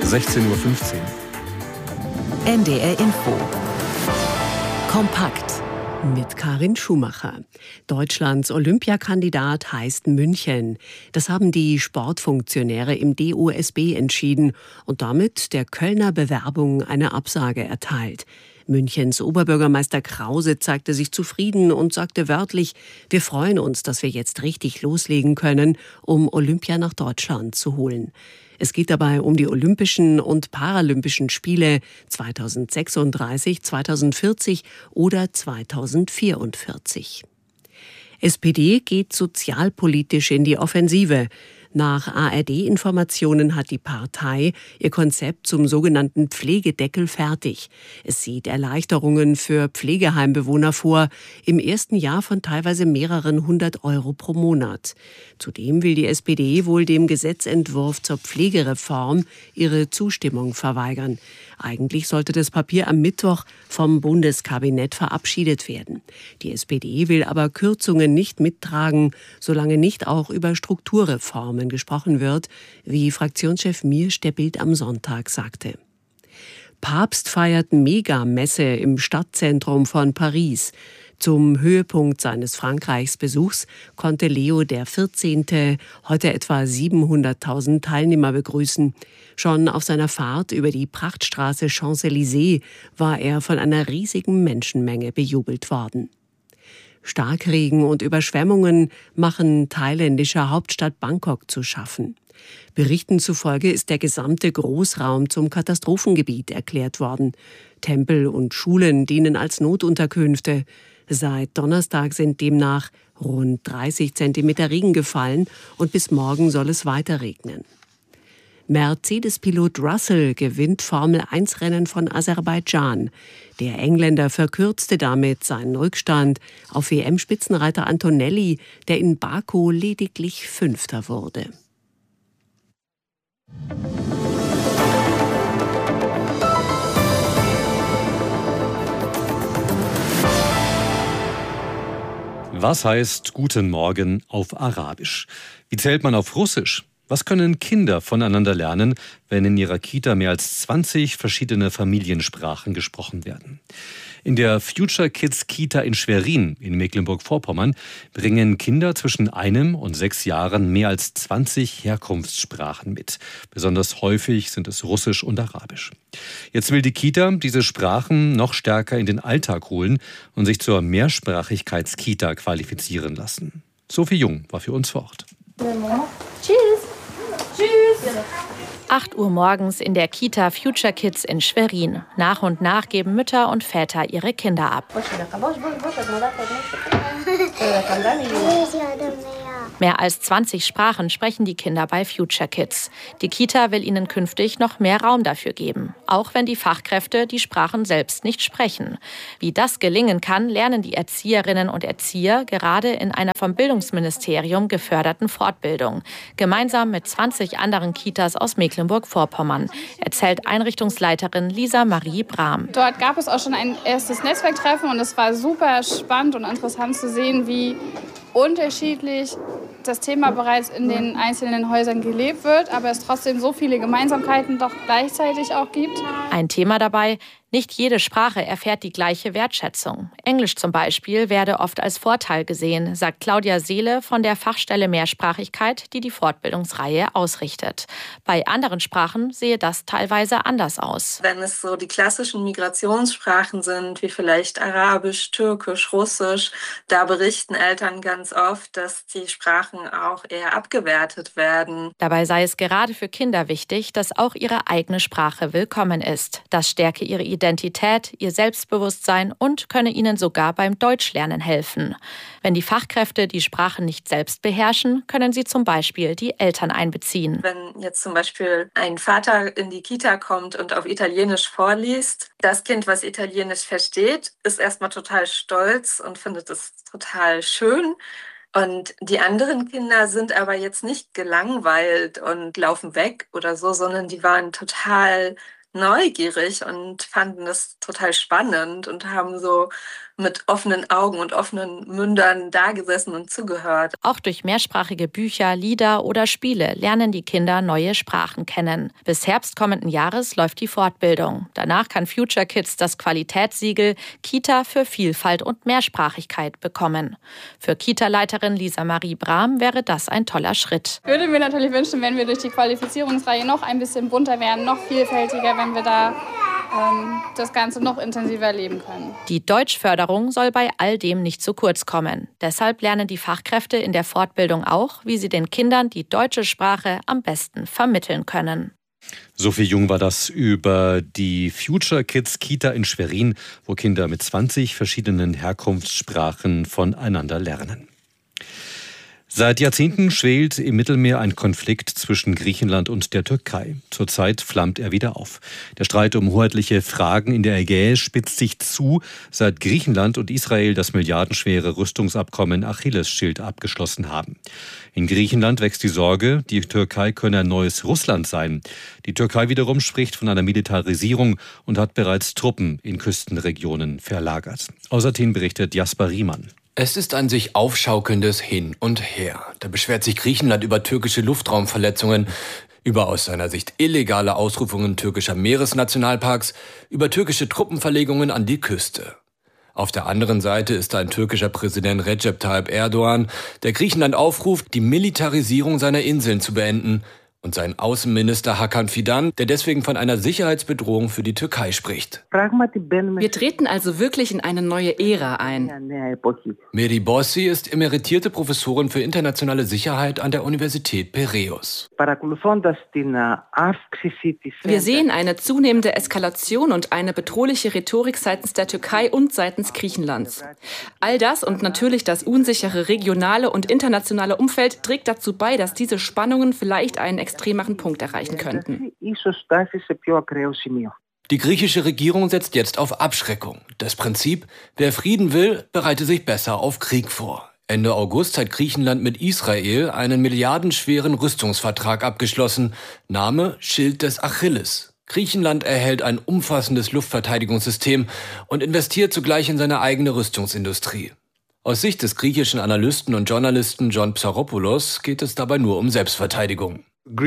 16:15 Uhr. NDR Info. Kompakt. Mit Karin Schumacher. Deutschlands Olympiakandidat heißt München. Das haben die Sportfunktionäre im DOSB entschieden und damit der Kölner Bewerbung eine Absage erteilt. Münchens Oberbürgermeister Krause zeigte sich zufrieden und sagte wörtlich: Wir freuen uns, dass wir jetzt richtig loslegen können, um Olympia nach Deutschland zu holen. Es geht dabei um die Olympischen und Paralympischen Spiele 2036, 2040 oder 2044. SPD geht sozialpolitisch in die Offensive. Nach ARD-Informationen hat die Partei ihr Konzept zum sogenannten Pflegedeckel fertig. Es sieht Erleichterungen für Pflegeheimbewohner vor, im ersten Jahr von teilweise mehreren 100 Euro pro Monat. Zudem will die SPD wohl dem Gesetzentwurf zur Pflegereform ihre Zustimmung verweigern. Eigentlich sollte das Papier am Mittwoch vom Bundeskabinett verabschiedet werden. Die SPD will aber Kürzungen nicht mittragen, solange nicht auch über Strukturreformen gesprochen wird, wie Fraktionschef Miersch der Bild am Sonntag sagte. Papst feiert Megamesse im Stadtzentrum von Paris. Zum Höhepunkt seines Frankreichsbesuchs konnte Leo XIV. Heute etwa 700.000 Teilnehmer begrüßen. Schon auf seiner Fahrt über die Prachtstraße Champs-Élysées war er von einer riesigen Menschenmenge bejubelt worden. Starkregen und Überschwemmungen machen thailändischer Hauptstadt Bangkok zu schaffen. Berichten zufolge ist der gesamte Großraum zum Katastrophengebiet erklärt worden. Tempel und Schulen dienen als Notunterkünfte. Seit Donnerstag sind demnach rund 30 Zentimeter Regen gefallen und bis morgen soll es weiter regnen. Mercedes-Pilot Russell gewinnt Formel-1-Rennen von Aserbaidschan. Der Engländer verkürzte damit seinen Rückstand auf WM-Spitzenreiter Antonelli, der in Baku lediglich Fünfter wurde. Was heißt Guten Morgen auf Arabisch? Wie zählt man auf Russisch? Was können Kinder voneinander lernen, wenn in ihrer Kita mehr als 20 verschiedene Familiensprachen gesprochen werden? In der Future Kids Kita in Schwerin in Mecklenburg-Vorpommern bringen Kinder zwischen 1 und 6 Jahren mehr als 20 Herkunftssprachen mit. Besonders häufig sind es Russisch und Arabisch. Jetzt will die Kita diese Sprachen noch stärker in den Alltag holen und sich zur Mehrsprachigkeitskita qualifizieren lassen. Sophie Jung war für uns vor Ort. Tschüss. Tschüss. 8 Uhr morgens in der Kita Future Kids in Schwerin. Nach und nach geben Mütter und Väter ihre Kinder ab. Mehr als 20 Sprachen sprechen die Kinder bei Future Kids. Die Kita will ihnen künftig noch mehr Raum dafür geben, auch wenn die Fachkräfte die Sprachen selbst nicht sprechen. Wie das gelingen kann, lernen die Erzieherinnen und Erzieher gerade in einer vom Bildungsministerium geförderten Fortbildung, gemeinsam mit 20 anderen Kitas aus Mecklenburg-Vorpommern, erzählt Einrichtungsleiterin Lisa Marie Brahm. Dort gab es auch schon ein erstes Netzwerktreffen und es war super spannend und interessant zu sehen, wie unterschiedlich das Thema bereits in den einzelnen Häusern gelebt wird, aber es trotzdem so viele Gemeinsamkeiten doch gleichzeitig auch gibt. Ein Thema dabei: Nicht jede Sprache erfährt die gleiche Wertschätzung. Englisch zum Beispiel werde oft als Vorteil gesehen, sagt Claudia Seele von der Fachstelle Mehrsprachigkeit, die die Fortbildungsreihe ausrichtet. Bei anderen Sprachen sehe das teilweise anders aus. Wenn es so die klassischen Migrationssprachen sind, wie vielleicht Arabisch, Türkisch, Russisch, da berichten Eltern ganz oft, dass die Sprachen auch eher abgewertet werden. Dabei sei es gerade für Kinder wichtig, dass auch ihre eigene Sprache willkommen ist. Das stärke ihre Identität, ihr Selbstbewusstsein und könne ihnen sogar beim Deutschlernen helfen. Wenn die Fachkräfte die Sprache nicht selbst beherrschen, können sie zum Beispiel die Eltern einbeziehen. Wenn jetzt zum Beispiel ein Vater in die Kita kommt und auf Italienisch vorliest, das Kind, was Italienisch versteht, ist erstmal total stolz und findet es total schön. Und die anderen Kinder sind aber jetzt nicht gelangweilt und laufen weg oder so, sondern die waren total neugierig und fanden das total spannend und haben so mit offenen Augen und offenen Mündern dagesessen und zugehört. Auch durch mehrsprachige Bücher, Lieder oder Spiele lernen die Kinder neue Sprachen kennen. Bis Herbst kommenden Jahres läuft die Fortbildung. Danach kann Future Kids das Qualitätssiegel Kita für Vielfalt und Mehrsprachigkeit bekommen. Für Kita-Leiterin Lisa Marie Brahm wäre das ein toller Schritt. Ich würde mir natürlich wünschen, wenn wir durch die Qualifizierungsreihe noch ein bisschen bunter werden, noch vielfältiger, wenn wir da das Ganze noch intensiver leben können. Die Deutschförderung soll bei all dem nicht zu kurz kommen. Deshalb lernen die Fachkräfte in der Fortbildung auch, wie sie den Kindern die deutsche Sprache am besten vermitteln können. Sophie Jung war das über die Future Kids Kita in Schwerin, wo Kinder mit 20 verschiedenen Herkunftssprachen voneinander lernen. Seit Jahrzehnten schwelt im Mittelmeer ein Konflikt zwischen Griechenland und der Türkei. Zurzeit flammt er wieder auf. Der Streit um hoheitliche Fragen in der Ägäis spitzt sich zu, seit Griechenland und Israel das milliardenschwere Rüstungsabkommen Achillesschild abgeschlossen haben. In Griechenland wächst die Sorge, die Türkei könne ein neues Russland sein. Die Türkei wiederum spricht von einer Militarisierung und hat bereits Truppen in Küstenregionen verlagert. Aus Athen berichtet Jasper Riemann. Es ist ein sich aufschaukelndes Hin und Her. Da beschwert sich Griechenland über türkische Luftraumverletzungen, über aus seiner Sicht illegale Ausrufungen türkischer Meeresnationalparks, über türkische Truppenverlegungen an die Küste. Auf der anderen Seite ist ein türkischer Präsident Recep Tayyip Erdogan, der Griechenland aufruft, die Militarisierung seiner Inseln zu beenden, und sein Außenminister Hakan Fidan, der deswegen von einer Sicherheitsbedrohung für die Türkei spricht. Wir treten also wirklich in eine neue Ära ein. Meri Bossi ist emeritierte Professorin für internationale Sicherheit an der Universität Piräus. Wir sehen eine zunehmende Eskalation und eine bedrohliche Rhetorik seitens der Türkei und seitens Griechenlands. All das und natürlich das unsichere regionale und internationale Umfeld trägt dazu bei, dass diese Spannungen vielleicht einen extremeren Punkt erreichen könnten. Die griechische Regierung setzt jetzt auf Abschreckung. Das Prinzip, wer Frieden will, bereite sich besser auf Krieg vor. Ende August hat Griechenland mit Israel einen milliardenschweren Rüstungsvertrag abgeschlossen. Name Schild des Achilles. Griechenland erhält ein umfassendes Luftverteidigungssystem und investiert zugleich in seine eigene Rüstungsindustrie. Aus Sicht des griechischen Analysten und Journalisten John Psaropoulos geht es dabei nur um Selbstverteidigung.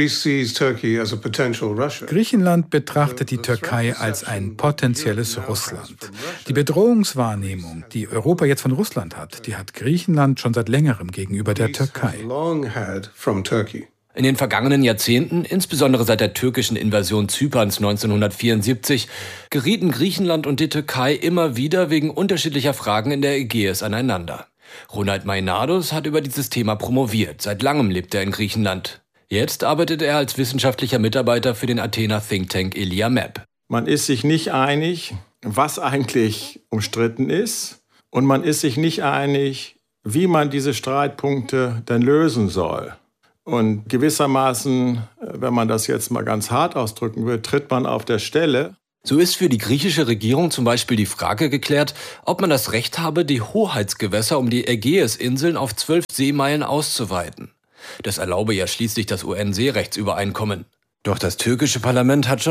Griechenland betrachtet die Türkei als ein potenzielles Russland. Die Bedrohungswahrnehmung, die Europa jetzt von Russland hat, die hat Griechenland schon seit längerem gegenüber der Türkei. In den vergangenen Jahrzehnten, insbesondere seit der türkischen Invasion Zyperns 1974, gerieten Griechenland und die Türkei immer wieder wegen unterschiedlicher Fragen in der Ägäis aneinander. Ronald Mainados hat über dieses Thema promoviert. Seit langem lebt er in Griechenland. Jetzt arbeitet er als wissenschaftlicher Mitarbeiter für den Athener Think Tank Iliamep. Man ist sich nicht einig, was eigentlich umstritten ist. Und man ist sich nicht einig, wie man diese Streitpunkte denn lösen soll. Und gewissermaßen, wenn man das jetzt mal ganz hart ausdrücken will, tritt man auf der Stelle. So ist für die griechische Regierung zum Beispiel die Frage geklärt, ob man das Recht habe, die Hoheitsgewässer um die Ägäisinseln auf 12 Seemeilen auszuweiten. Das erlaube ja schließlich das UN-Seerechtsübereinkommen. Doch das türkische Parlament hat schon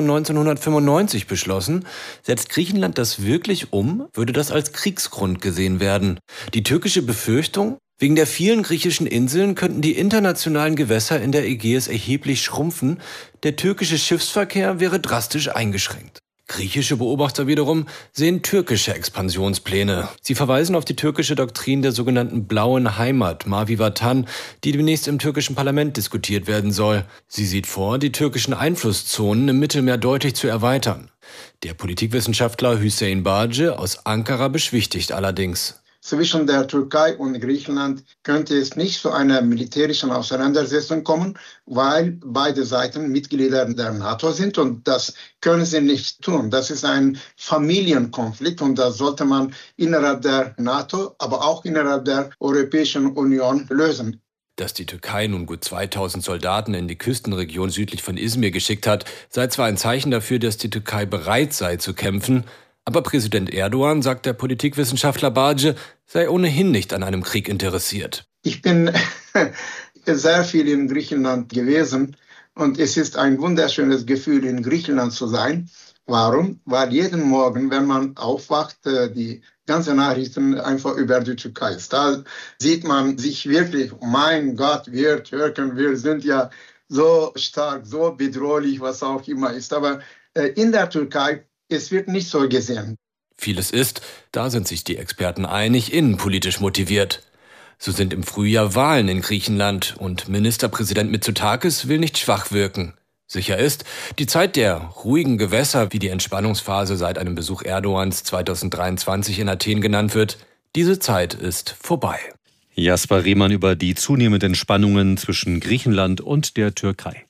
1995 beschlossen, setzt Griechenland das wirklich um, würde das als Kriegsgrund gesehen werden. Die türkische Befürchtung? Wegen der vielen griechischen Inseln könnten die internationalen Gewässer in der Ägäis erheblich schrumpfen, der türkische Schiffsverkehr wäre drastisch eingeschränkt. Griechische Beobachter wiederum sehen türkische Expansionspläne. Sie verweisen auf die türkische Doktrin der sogenannten blauen Heimat, Mavi Vatan, die demnächst im türkischen Parlament diskutiert werden soll. Sie sieht vor, die türkischen Einflusszonen im Mittelmeer deutlich zu erweitern. Der Politikwissenschaftler Hüseyin Bağcı aus Ankara beschwichtigt allerdings. Zwischen der Türkei und Griechenland könnte es nicht zu einer militärischen Auseinandersetzung kommen, weil beide Seiten Mitglieder der NATO sind und das können sie nicht tun. Das ist ein Familienkonflikt und das sollte man innerhalb der NATO, aber auch innerhalb der Europäischen Union lösen. Dass die Türkei nun gut 2000 Soldaten in die Küstenregion südlich von Izmir geschickt hat, sei zwar ein Zeichen dafür, dass die Türkei bereit sei zu kämpfen, aber Präsident Erdogan, sagt der Politikwissenschaftler Bağcı, sei ohnehin nicht an einem Krieg interessiert. Ich bin sehr viel in Griechenland gewesen Und es ist ein wunderschönes Gefühl, in Griechenland zu sein. Warum? Weil jeden Morgen, wenn man aufwacht, die ganzen Nachrichten einfach über die Türkei ist. Da sieht man sich wirklich, mein Gott, wir Türken, wir sind ja so stark, so bedrohlich, was auch immer ist. Aber in der Türkei, es wird nicht so gesehen. Vieles ist, da sind sich die Experten einig, innenpolitisch motiviert. So sind im Frühjahr Wahlen in Griechenland und Ministerpräsident Mitsotakis will nicht schwach wirken. Sicher ist, die Zeit der ruhigen Gewässer, wie die Entspannungsphase seit einem Besuch Erdogans 2023 in Athen genannt wird, diese Zeit ist vorbei. Jasper Rehmann über die zunehmenden Spannungen zwischen Griechenland und der Türkei.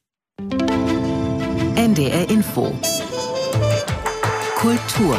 NDR Info. Kultur.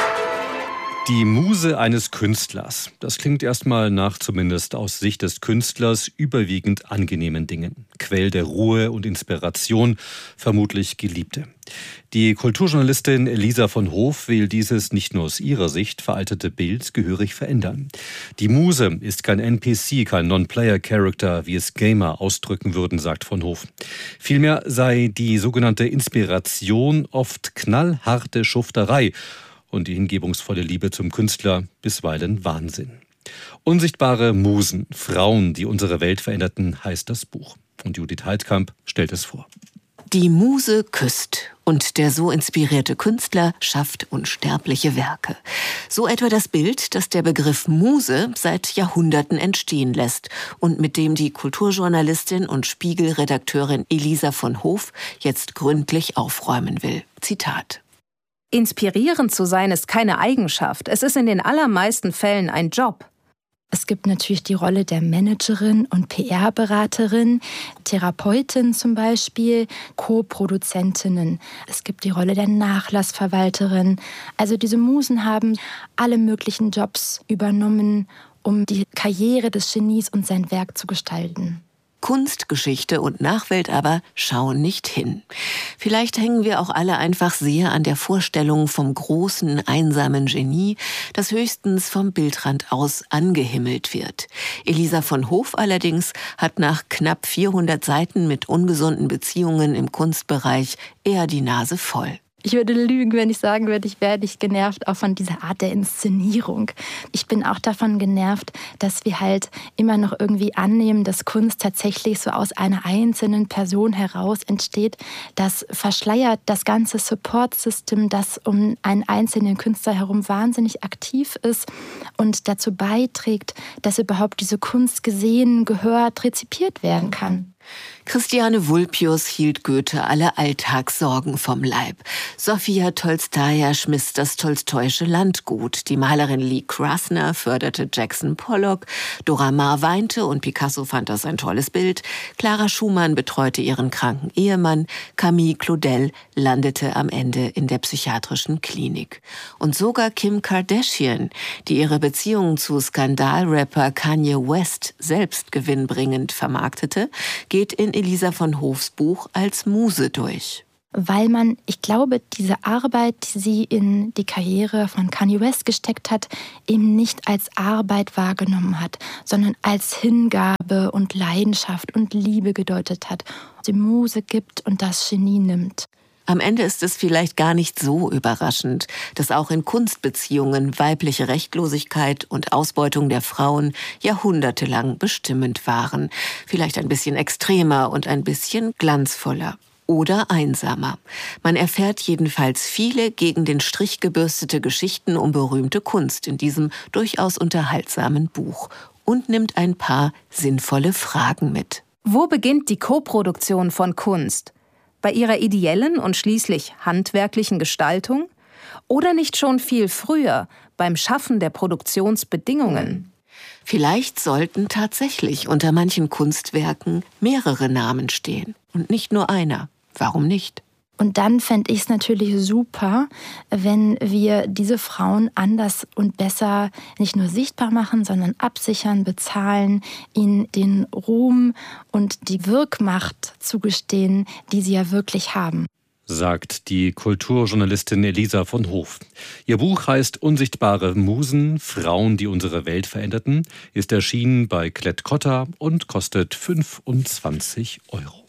Die Muse eines Künstlers. Das klingt erstmal nach, zumindest aus Sicht des Künstlers, überwiegend angenehmen Dingen. Quell der Ruhe und Inspiration, vermutlich Geliebte. Die Kulturjournalistin Elisa von Hoof will dieses nicht nur aus ihrer Sicht veraltete Bild gehörig verändern. Die Muse ist kein NPC, kein Non-Player-Character, wie es Gamer ausdrücken würden, sagt von Hoof. Vielmehr sei die sogenannte Inspiration oft knallharte Schufterei und die hingebungsvolle Liebe zum Künstler bisweilen Wahnsinn. Unsichtbare Musen, Frauen, die unsere Welt veränderten, heißt das Buch. Und Judith Heidkamp stellt es vor. Die Muse küsst und der so inspirierte Künstler schafft unsterbliche Werke. So etwa das Bild, das der Begriff Muse seit Jahrhunderten entstehen lässt und mit dem die Kulturjournalistin und Spiegel-Redakteurin Elisa von Hoof jetzt gründlich aufräumen will. Zitat: Inspirierend zu sein ist keine Eigenschaft. Es ist in den allermeisten Fällen ein Job. Es gibt natürlich die Rolle der Managerin und PR-Beraterin, Therapeutin zum Beispiel, Co-Produzentinnen. Es gibt die Rolle der Nachlassverwalterin. Also diese Musen haben alle möglichen Jobs übernommen, um die Karriere des Genies und sein Werk zu gestalten. Kunst, Geschichte und Nachwelt aber schauen nicht hin. Vielleicht hängen wir auch alle einfach sehr an der Vorstellung vom großen, einsamen Genie, das höchstens vom Bildrand aus angehimmelt wird. Elisa von Hoof allerdings hat nach knapp 400 Seiten mit ungesunden Beziehungen im Kunstbereich eher die Nase voll. Ich würde lügen, wenn ich sagen würde, ich wäre nicht genervt auch von dieser Art der Inszenierung. Ich bin auch davon genervt, dass wir halt immer noch irgendwie annehmen, dass Kunst tatsächlich so aus einer einzelnen Person heraus entsteht. Das verschleiert das ganze Support-System, das um einen einzelnen Künstler herum wahnsinnig aktiv ist und dazu beiträgt, dass überhaupt diese Kunst gesehen, gehört, rezipiert werden kann. Christiane Vulpius hielt Goethe alle Alltagssorgen vom Leib. Sophia Tolstaja schmiss das tolstoische Landgut. Die Malerin Lee Krasner förderte Jackson Pollock. Dora Maar weinte und Picasso fand das ein tolles Bild. Clara Schumann betreute ihren kranken Ehemann. Camille Claudel landete am Ende in der psychiatrischen Klinik. Und sogar Kim Kardashian, die ihre Beziehung zu Skandalrapper Kanye West selbst gewinnbringend vermarktete, geht in Elisa von Hoofs Buch als Muse durch. Weil man, ich glaube, diese Arbeit, die sie in die Karriere von Kanye West gesteckt hat, eben nicht als Arbeit wahrgenommen hat, sondern als Hingabe und Leidenschaft und Liebe gedeutet hat. Die Muse gibt und das Genie nimmt. Am Ende ist es vielleicht gar nicht so überraschend, dass auch in Kunstbeziehungen weibliche Rechtlosigkeit und Ausbeutung der Frauen jahrhundertelang bestimmend waren. Vielleicht ein bisschen extremer und ein bisschen glanzvoller. Oder einsamer. Man erfährt jedenfalls viele gegen den Strich gebürstete Geschichten um berühmte Kunst in diesem durchaus unterhaltsamen Buch und nimmt ein paar sinnvolle Fragen mit. Wo beginnt die Koproduktion von Kunst? Bei ihrer ideellen und schließlich handwerklichen Gestaltung? Oder nicht schon viel früher, beim Schaffen der Produktionsbedingungen? Vielleicht sollten tatsächlich unter manchen Kunstwerken mehrere Namen stehen und nicht nur einer. Warum nicht? Und dann fände ich es natürlich super, wenn wir diese Frauen anders und besser nicht nur sichtbar machen, sondern absichern, bezahlen, ihnen den Ruhm und die Wirkmacht zugestehen, die sie ja wirklich haben. Sagt die Kulturjournalistin Elisa von Hoof. Ihr Buch heißt Unsichtbare Musen, Frauen, die unsere Welt veränderten, ist erschienen bei Klett-Cotta und kostet 25 €.